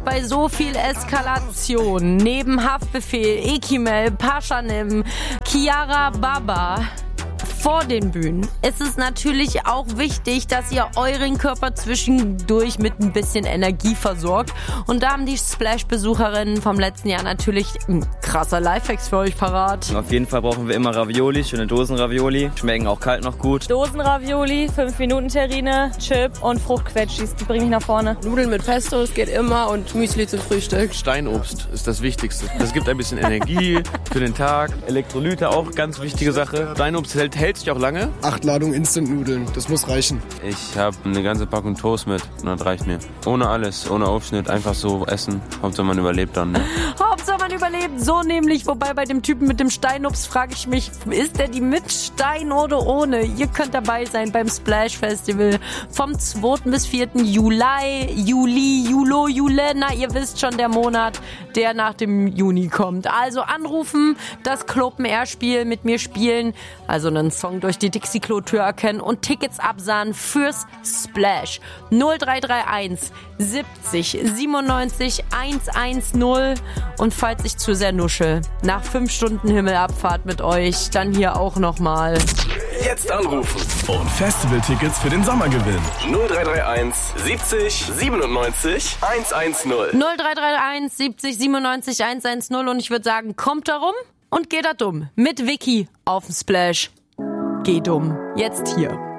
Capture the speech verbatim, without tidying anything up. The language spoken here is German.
Und bei so viel Eskalation, neben Haftbefehl, Ekimel, Paschanim, Chiara Baba vor den Bühnen, ist es natürlich auch wichtig, dass ihr euren Körper zwischendurch mit ein bisschen Energie versorgt. Und da haben die Splash-Besucherinnen vom letzten Jahr natürlich ein krasser Lifehacks für euch parat. Auf jeden Fall brauchen wir immer Ravioli, schöne Dosenravioli. Schmecken auch kalt noch gut. Dosenravioli, fünf Minuten Terrine, Chip und Fruchtquetschis, die bringen mich nach vorne. Nudeln mit Pesto, es geht immer, und Müsli zum Frühstück. Steinobst ist das Wichtigste. Das gibt ein bisschen Energie für den Tag. Elektrolyte auch, ganz wichtige Sache. Steinobst hält, hält sich auch lange. Acht Ladungen Instant-Nudeln, das muss reichen. Ich habe eine ganze Packung Toast mit und das reicht mir. Ohne alles, ohne Aufschnitt, einfach so essen. Hauptsache man überlebt dann. Ne? Hauptsache man überlebt, so nämlich. Wobei bei dem Typen mit dem Steinobst frage ich mich, ist der die mit Stein oder ohne? Ihr könnt dabei sein beim Splash Festival vom zweiten bis vierten Juli, Juli, Julo, Jule. Na, ihr wisst schon, der Monat, der nach dem Juni kommt. Also anrufen, das Club-Air-Spiel mit mir spielen, also einen Song durch die Dixie-Klo-Tür erkennen und Tickets absahen fürs Splash. null drei drei eins siebzig siebenundneunzig hundertzehn. Und falls ich zu sehr nuschel, nach fünf Stunden Himmelabfahrt mit euch, dann hier auch nochmal. Jetzt anrufen und Festivaltickets für den Sommer gewinnen. null drei drei eins siebzig siebenundneunzig hundertzehn. null drei drei eins siebzig siebenundneunzig hundertzehn. Und ich würde sagen, kommt da rum und geht da dumm. Mit Vicky auf dem Splash. Geh dumm. Jetzt hier.